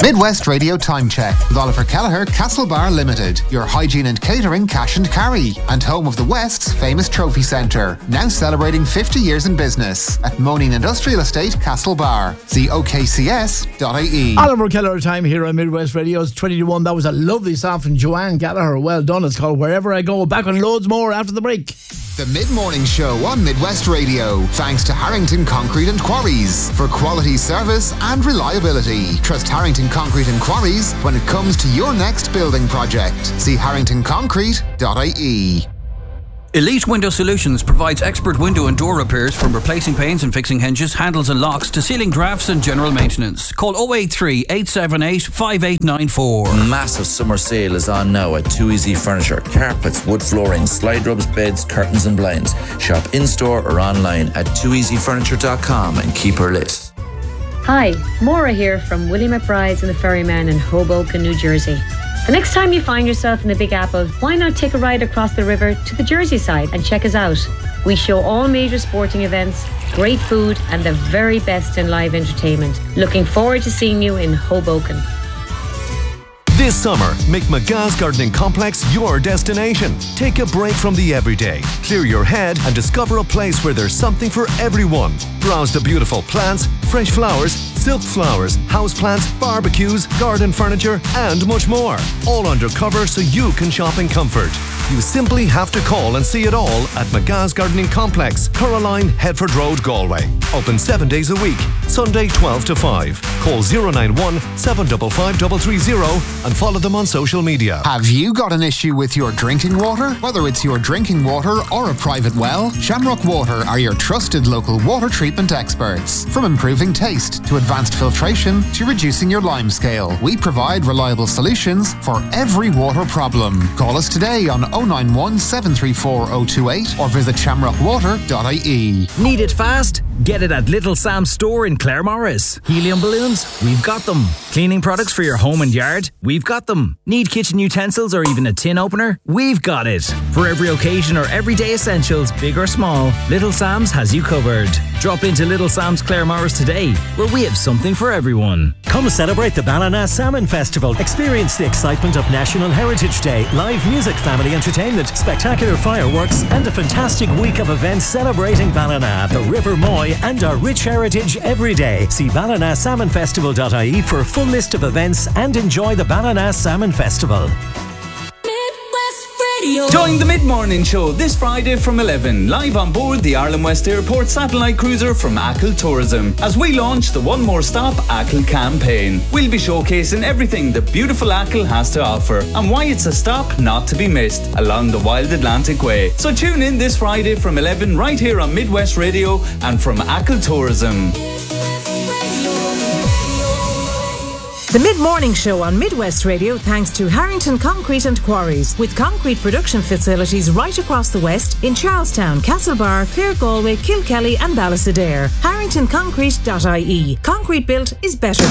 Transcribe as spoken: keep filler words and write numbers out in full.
Midwest Radio Time Check with Oliver Kelleher, Castlebar Limited, your hygiene and catering cash and carry, and home of the West's famous trophy centre, now celebrating fifty years in business at Moaning Industrial Estate, Castlebar. See o k c s dot i e. Oliver Kelleher Time here on Midwest Radio's twenty to one. That was a lovely song from Joanne Gallagher. Well done. It's called Wherever I Go. Back on loads more after the break. The Mid-Morning Show on Midwest Radio, thanks to Harrington Concrete and Quarries for quality service and reliability. Trust Harrington Concrete and Quarries when it comes to your next building project. See harrington concrete dot i e. Elite Window Solutions provides expert window and door repairs, from replacing panes and fixing hinges, handles and locks to sealing drafts and general maintenance. Call oh eight three, eight seven eight, five eight nine four. Massive summer sale is on now at Too Easy Furniture. Carpets, wood flooring, slide rubs, beds, curtains and blinds. Shop in-store or online at too easy furniture dot com and keep her lit. Hi, Maura here from Willie McBride's and the Ferryman in Hoboken, New Jersey. The next time you find yourself in the Big Apple, why not take a ride across the river to the Jersey side and check us out? We show all major sporting events, great food and the very best in live entertainment. Looking forward to seeing you in Hoboken. This summer, make McGah's Gardening Complex your destination. Take a break from the everyday, clear your head and discover a place where there's something for everyone. Browse the beautiful plants, fresh flowers, silk flowers, houseplants, barbecues, garden furniture and much more. All under cover so you can shop in comfort. You simply have to call and see it all at McGah's Gardening Complex, Coraline, Headford Road, Galway. Open seven days a week, Sunday twelve to five. Call zero nine one, seven five five, three three zero and follow them on social media. Have you got an issue with your drinking water? Whether it's your drinking water or a private well, Shamrock Water are your trusted local water treatment experts. From improving taste to advanced filtration to reducing your lime scale, we provide reliable solutions for every water problem. Call us today on oh nine one, seven three four, oh two eight or visit shamrock water dot i e. Need it fast? Get it at Little Sam's store in Claremorris. Helium balloons? We've got them. Cleaning products for your home and yard? We've got them. Need kitchen utensils or even a tin opener? We've got it. For every occasion or everyday essentials, big or small, Little Sam's has you covered. Drop into Little Sam's Claremorris today, where we have something for everyone. Come celebrate the Ballina Salmon Festival. Experience the excitement of National Heritage Day, live music, family entertainment, spectacular fireworks, and a fantastic week of events celebrating Ballina, the River Moy, and our rich heritage every day. See ballina salmon festival dot i e for a full list of events and enjoy the Ballina Salmon Festival. Join the Mid-Morning Show this Friday from eleven, live on board the Ireland West Airport satellite cruiser from Achill Tourism, as we launch the One More Stop Achill campaign. We'll be showcasing everything the beautiful Achill has to offer and why it's a stop not to be missed along the Wild Atlantic Way. So tune in this Friday from eleven right here on Midwest Radio and from Achill Tourism. The Mid-Morning Show on Midwest Radio thanks to Harrington Concrete and Quarries, with concrete production facilities right across the West in Charlestown, Castlebar, Clare Galway, Kilkelly and Ballysadare. harrington concrete dot i e. Concrete built is better